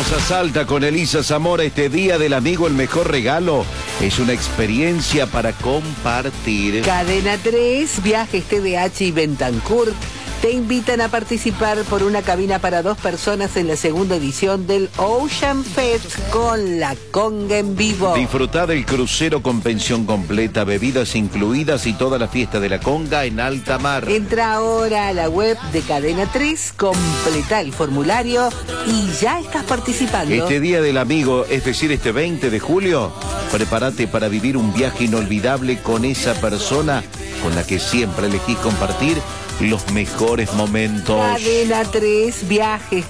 Vamos a Salta con Elisa Zamora. Este Día del Amigo, el mejor regalo es una experiencia para compartir. Cadena 3, Viajes TDH y Bentancur te invitan a participar por una cabina para 2 personas en la segunda edición del Ocean Fest con La Conga en vivo. Disfrutá del crucero con pensión completa, bebidas incluidas y toda la fiesta de La Conga en alta mar. Entra ahora a la web de Cadena 3, completa el formulario y ya estás participando. Este Día del Amigo, es decir, este 20 de julio, prepárate para vivir un viaje inolvidable con esa persona con la que siempre elegís compartir los mejores momentos. Cadena 3, Viajes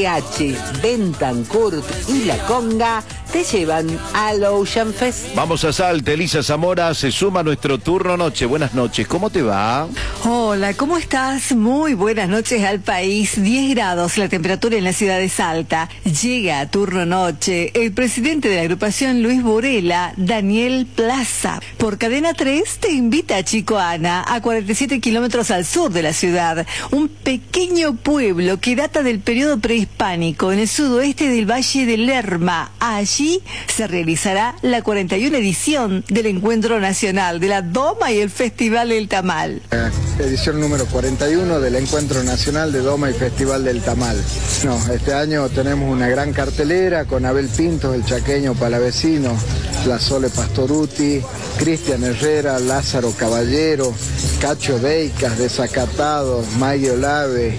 TDH, Bentancur y La Conga te llevan al Ocean Fest. Vamos a Salta, Elisa Zamora se suma a nuestro turno noche. Buenas noches, ¿cómo te va? Hola, ¿cómo estás? Muy buenas noches al país. 10 grados la temperatura en la ciudad de Salta. Llega a turno noche el presidente de la agrupación Luis Burela, Daniel Plaza. Por Cadena 3 te invita a Chicoana, a 47 kilómetros al sur de la ciudad. Un pequeño pueblo que data del periodo prehispánico en el sudoeste del Valle de Lerma. Allí se realizará la 41 edición del Encuentro Nacional de la Doma y el Festival del Tamal. Edición número 41 del Encuentro Nacional de Doma y Festival del Tamal. Este año tenemos una gran cartelera con Abel Pintos, el chaqueño palavecino, la Sole Pastoruti, Cristian Herrera, Lázaro Caballero, Cacho Deicas, Desacatados, Maggie Olave,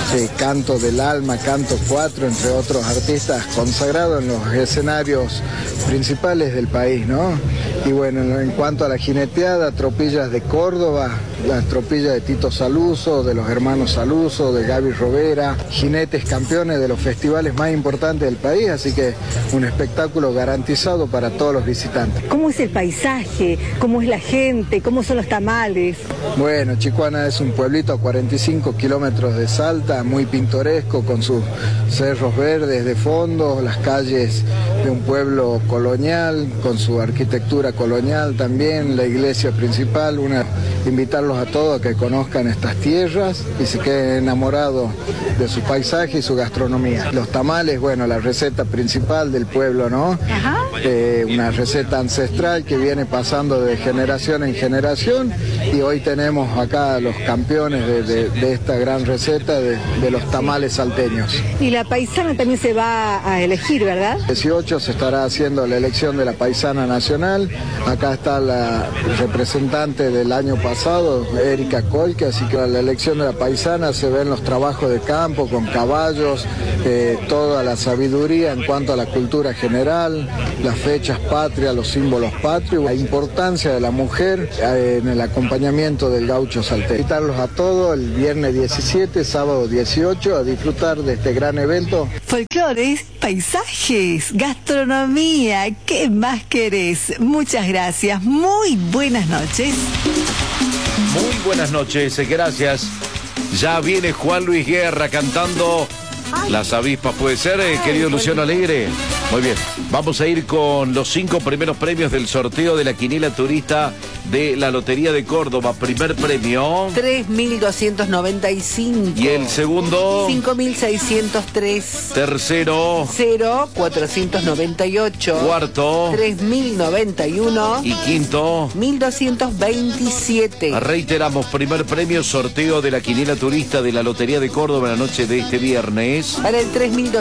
Canto del Alma, Canto 4, entre otros artistas consagrados en los escenarios principales del país, ¿no? Y bueno, en cuanto a la jineteada, tropillas de Córdoba, las tropillas de Tito Saluso, de los hermanos Saluso, de Gaby Rovera, jinetes campeones de los festivales más importantes del país, así que un espectáculo garantizado para todos los visitantes. ¿Cómo es el paisaje? ¿Cómo es la gente? ¿Cómo son los tamales? Bueno, Chicoana es un pueblito a 45 kilómetros de Salta, muy pintoresco, con sus cerros verdes de fondo, las calles de un pueblo colonial, con su arquitectura colonial también, la iglesia principal. Invitarlos a todos a que conozcan estas tierras y se queden enamorados de su paisaje y su gastronomía. Los tamales, bueno, la receta principal del pueblo, ¿no? Una receta ancestral que viene pasando de generación en generación y hoy tenemos acá los campeones de esta gran receta de los tamales salteños. Y la paisana también se va a elegir, ¿verdad? 18 se estará haciendo la elección de la paisana nacional. Acá está la representante del año pasado, Erika Colque, así que la elección de la paisana se ven los trabajos de campo con caballos, toda la sabiduría en cuanto a la cultura general, las fechas patrias, los símbolos patrios, la importancia de la mujer en el acompañamiento del gaucho salteño. Invitarlos a todos el viernes 17, sábado 18 a disfrutar de este gran evento. Folclores, paisajes, gastronomía, ¿qué más querés? Muchas gracias, muy buenas noches. Muy buenas noches, gracias. Ya viene Juan Luis Guerra cantando Las Avispas, ¿puede ser, querido Luciano Alegre? Muy bien, vamos a ir con los 5 primeros premios del sorteo de la quiniela turista de la Lotería de Córdoba. Primer premio 3.295. Y el segundo 5.603. Tercero 0.498. Cuarto 3.091. Y quinto 1.227. Reiteramos, primer premio, sorteo de la quiniela turista de la Lotería de Córdoba en la noche de este viernes. Para el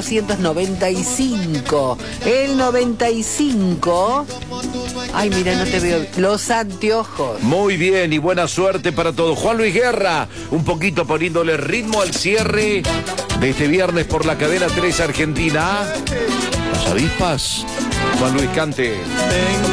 3.295. El 95. Ay, mira, no te veo. Los anteojos. Muy bien y buena suerte para todos. Juan Luis Guerra, un poquito poniéndole ritmo al cierre de este viernes por la cadena 3 Argentina. Las Avispas. Juan Luis, cante.